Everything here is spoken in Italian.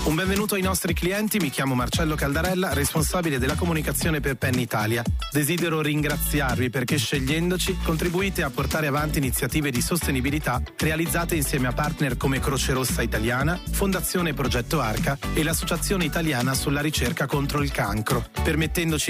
Un benvenuto ai nostri clienti, mi chiamo Marcello Caldarella, responsabile della comunicazione per Penn Italia. Desidero ringraziarvi perché scegliendoci contribuite a portare avanti iniziative di sostenibilità realizzate insieme a partner come Croce Rossa Italiana, Fondazione Progetto Arca e l'Associazione Italiana sulla ricerca contro il cancro, permettendoci